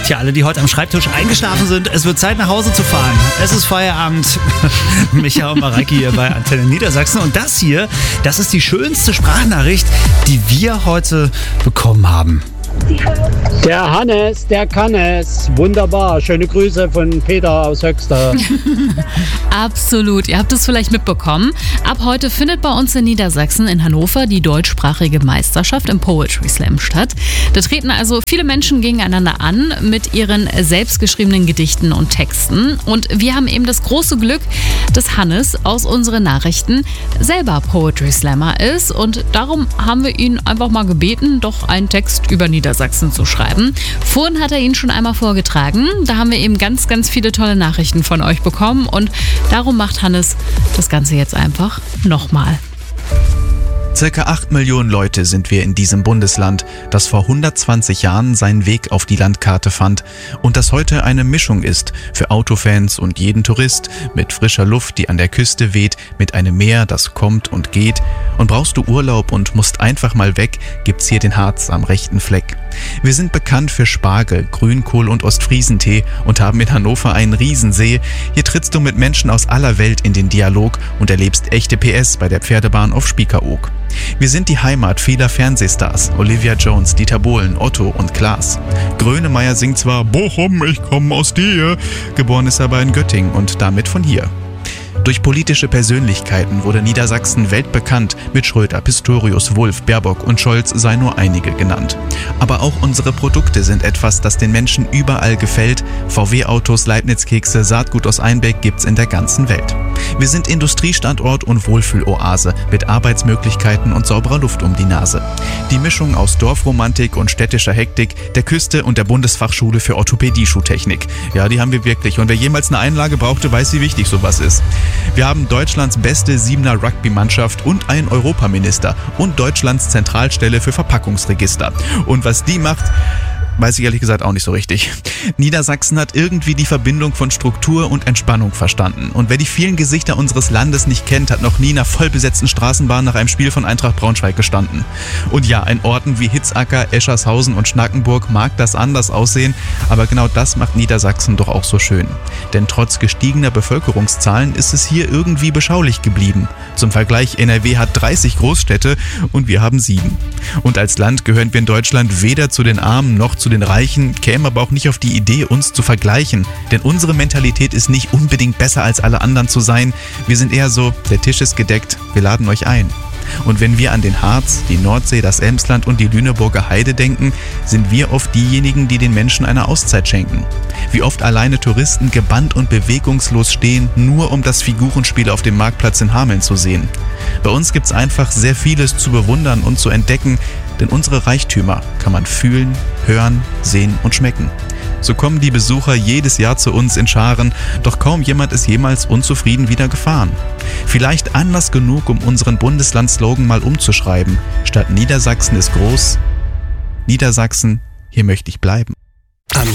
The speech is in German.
Tja, alle, die heute am Schreibtisch eingeschlafen sind, es wird Zeit, nach Hause zu fahren. Es ist Feierabend. Micha und Mareike hier bei Antenne Niedersachsen. Und das hier, das ist die schönste Sprachnachricht, die wir heute bekommen haben. Der Hannes, der kann es. Wunderbar. Schöne Grüße von Peter aus Höxter. Absolut. Ihr habt es vielleicht mitbekommen. Ab heute findet bei uns in Niedersachsen in Hannover die deutschsprachige Meisterschaft im Poetry Slam statt. Da treten also viele Menschen gegeneinander an mit ihren selbstgeschriebenen Gedichten und Texten. Und wir haben eben das große Glück, dass Hannes aus unseren Nachrichten selber Poetry Slammer ist. Und darum haben wir ihn einfach mal gebeten, doch einen Text über Niedersachsen zu schreiben. Vorhin hat er ihn schon einmal vorgetragen. Da haben wir eben ganz, ganz viele tolle Nachrichten von euch bekommen und darum macht Hannes das Ganze jetzt einfach nochmal. Circa 8 Millionen Leute sind wir in diesem Bundesland, das vor 120 Jahren seinen Weg auf die Landkarte fand und das heute eine Mischung ist für Autofans und jeden Tourist, mit frischer Luft, die an der Küste weht, mit einem Meer, das kommt und geht. Und brauchst du Urlaub und musst einfach mal weg, gibt's hier den Harz am rechten Fleck. Wir sind bekannt für Spargel, Grünkohl und Ostfriesentee und haben in Hannover einen Riesensee. Hier trittst du mit Menschen aus aller Welt in den Dialog und erlebst echte PS bei der Pferdebahn auf Spiekeroog. Wir sind die Heimat vieler Fernsehstars, Olivia Jones, Dieter Bohlen, Otto und Klaas. Grönemeyer singt zwar Bochum, ich komme aus dir, geboren ist er aber in Göttingen und damit von hier. Durch politische Persönlichkeiten wurde Niedersachsen weltbekannt, mit Schröder, Pistorius, Wulff, Baerbock und Scholz seien nur einige genannt. Aber auch unsere Produkte sind etwas, das den Menschen überall gefällt. VW-Autos, Leibniz-Kekse, Saatgut aus Einbeck gibt's in der ganzen Welt. Wir sind Industriestandort und Wohlfühloase mit Arbeitsmöglichkeiten und sauberer Luft um die Nase. Die Mischung aus Dorfromantik und städtischer Hektik, der Küste und der Bundesfachschule für Orthopädie-Schuhtechnik. Ja, die haben wir wirklich. Und wer jemals eine Einlage brauchte, weiß, wie wichtig sowas ist. Wir haben Deutschlands beste 7er Rugby-Mannschaft und einen Europaminister und Deutschlands Zentralstelle für Verpackungsregister. Und was die macht, weiß ich ehrlich gesagt auch nicht so richtig. Niedersachsen hat irgendwie die Verbindung von Struktur und Entspannung verstanden. Und wer die vielen Gesichter unseres Landes nicht kennt, hat noch nie in einer vollbesetzten Straßenbahn nach einem Spiel von Eintracht Braunschweig gestanden. Und ja, in Orten wie Hitzacker, Eschershausen und Schnackenburg mag das anders aussehen, aber genau das macht Niedersachsen doch auch so schön. Denn trotz gestiegener Bevölkerungszahlen ist es hier irgendwie beschaulich geblieben. Zum Vergleich, NRW hat 30 Großstädte und wir haben 7. Und als Land gehören wir in Deutschland weder zu den Armen noch zu den Reichen, kämen aber auch nicht auf die Idee, uns zu vergleichen. Denn unsere Mentalität ist nicht unbedingt besser als alle anderen zu sein. Wir sind eher so, der Tisch ist gedeckt, wir laden euch ein. Und wenn wir an den Harz, die Nordsee, das Emsland und die Lüneburger Heide denken, sind wir oft diejenigen, die den Menschen eine Auszeit schenken. Wie oft alleine Touristen gebannt und bewegungslos stehen, nur um das Figurenspiel auf dem Marktplatz in Hameln zu sehen. Bei uns gibt's einfach sehr vieles zu bewundern und zu entdecken, denn unsere Reichtümer kann man fühlen, hören, sehen und schmecken. So kommen die Besucher jedes Jahr zu uns in Scharen, doch kaum jemand ist jemals unzufrieden wieder gefahren. Vielleicht Anlass genug, um unseren Bundesland-Slogan mal umzuschreiben. Statt Niedersachsen ist groß, Niedersachsen, hier möchte ich bleiben.